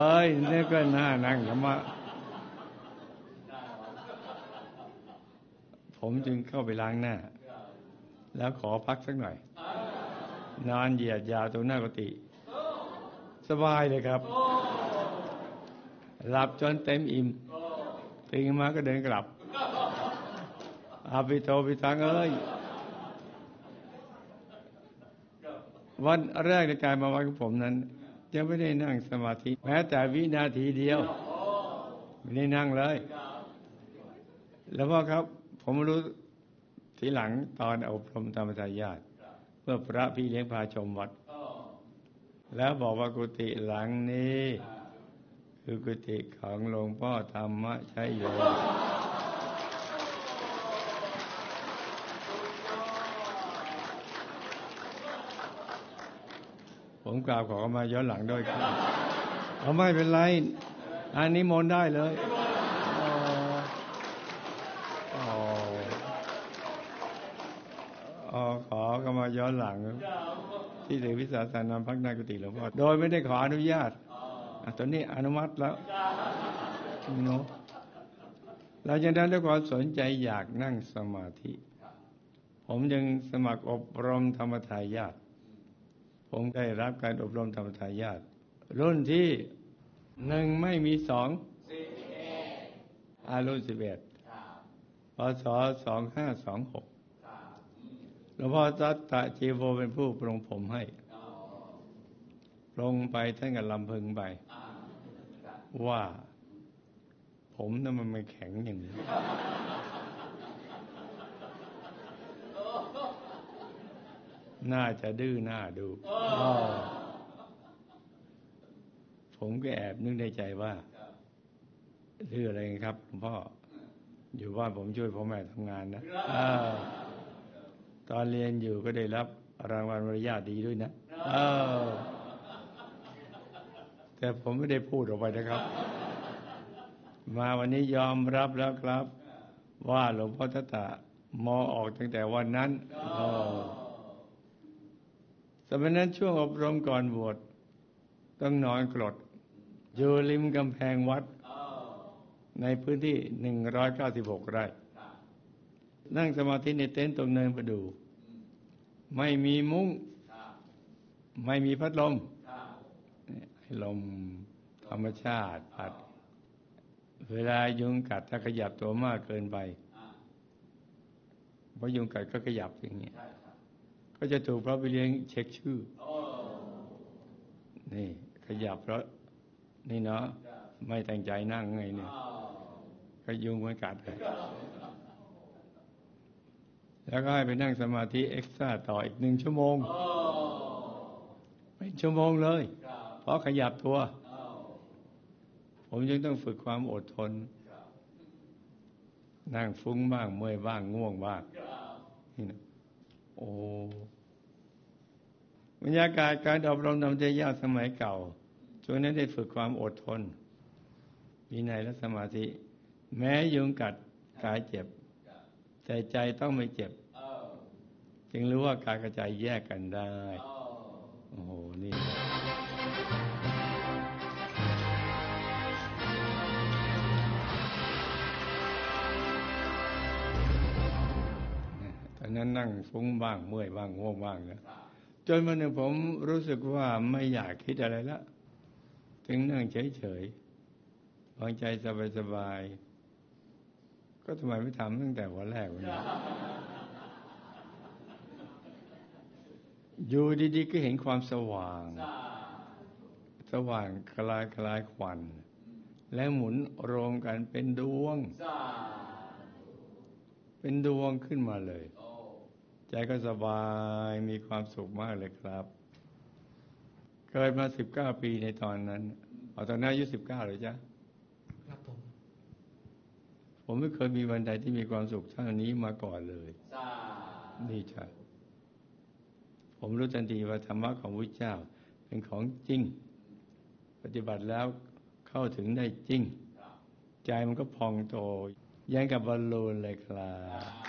เอ้ยนี่ก็น่านั่งธรรมะผมจึงเข้าไปล้างหน้าแล้วขอพักสักหน่อยนอนเหยียดยาวตรงหน้ากุฏิสบายเลยครับหลับจนเต็มอิ่มตื่นมาก็เดินกลับอาภิโตภิทังเอ้ยวันแรกในการมาวัดของผมนั้นยังไม่ได้นั่งสมาธิแม้แต่วินาทีเดียวไม่ได้นั่งเลยแล้วพ่อครับผมรู้ทีหลังตอนอบรมธรรมทายาทเมื่อพระพี่เลี้ยงพาชมวัดแล้วบอกว่ากุฏิหลังนี้คือกุฏิของหลวงพ่อธรรมชัยโยผมกราบขอมาย้อนหลังด้วยครับเอาไม่เป็นไรอันนี้มนต์ได้เลยขอก็มาย้อนหลังที่เสวิสาสานามพักนากุฏิหลวงพ่อโดยไม่ได้ขออนุญาตตอนนี้อนุมัติแล้วนี่เนาะหลังจากนั้นด้วยความสนใจอยากนั่งสมาธิผมจึงสมัครอบรมธรรมทายาทผมได้รับการอบรมธรรมทายาทรุ่นที่1ไม่มี2รุ่น11พศ2526หลวงพ่อสัตตะจีโวเป็นผู้ปรงผมให้ปรงไปท่านกับลำพึงไปว่าผมนั้นมันไม่แข็งอย่างนี้น่าจะดื้อหน้าดูผมก็แอบนึกในใจว่าดื้ออะไรครับหลวงพ่ออยู่บ้านผมช่วยพ่อแม่ทำงานนะตอนเรียนอยู่ก็ได้รับรางวัลมารยาทดีด้วยนะแต่ผมไม่ได้พูดออกไปนะครับมาวันนี้ยอมรับแล้วครับว่าหลวงพ่อทัตตะมอออกตั้งแต่วันนั้นสมัยนั้นช่วงอบรมก่อนบวชต้องนอนกรดอยู่ริมกำแพงวัดในพื้นที่196 ไร่นั่งสมาธิในเต็นท์ตรงเนินประดู่ไม่มีมุ้งไม่มีพัดลมลมธรรมชาติพัดเวลายุงกัดถ้าขยับตัวมากเกินไปเพราะยุงกัดก็ขยับอย่างนี้ก็จะถูกพระพี่เลี้ยงเช็คชื่อนี่ขยับเพราะนี่เนาะไม่ตั้งใจนั่งไงเนี่ยก็ยุงมันกัดเลยแล้วก็ให้ไปนั่งสมาธิเอ็กซ์ตร้าต่ออีก1 ชั่วโมงเป็นชั่วโมงเลยเพราะขยับตัวผมจึงต้องฝึกความอดทนนั่งฟุ้งบ้างเมื่อยบ้างง่วงบ้างนี่นะบรรยากาศการอบรมธรรมยากสมัยเก่าช่วงนั้นได้ฝึกความอดทนวินัยและสมาธิแม้ยุงกัดกายเจ็บแต่ใจต้องไม่เจ็บจึงรู้ว่ากายกับใจแยกกันได้โอ้โหนี่ตอนนั้นนั่งฟุ้งบ้างเมื่อยบ้างง่วงบ้างนะจนวันหนึ่งผมรู้สึกว่าไม่อยากคิดอะไรแล้วถึงนั่งเฉยๆวางใจสบายๆก็ทำไมไม่ทำตั้งแต่วันแรกวันนี้อยู่ดีๆก็เห็นความสว่างคล้ายควันและหมุนรวมกันเป็นดวงขึ้นมาเลยใจก็สบายมีความสุขมากเลยครับเกิดมา19 ปีในตอนนั้นตอนนั้นอายุ19เลยจ้ะครับผมไม่เคยมีวันใดที่มีความสุขเท่านี้มาก่อนเลยนี่จ้ะผมรู้ทันทีว่าธรรมะของพระเจ้าเป็นของจริงปฏิบัติแล้วเข้าถึงได้จริงใจมันก็พองโตยังกับบอลลูนเลยครับ